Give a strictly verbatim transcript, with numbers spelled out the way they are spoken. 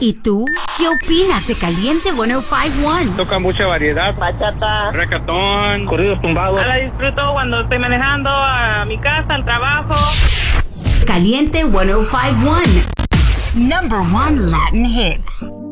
¿Y tú? ¿Qué opinas de Caliente ciento cincuenta y uno? Toca mucha variedad. Bachata, Reggaetón, corridos tumbados. la disfruto cuando estoy manejando a mi casa, al trabajo. Caliente ciento cincuenta y uno. Number one Latin hits.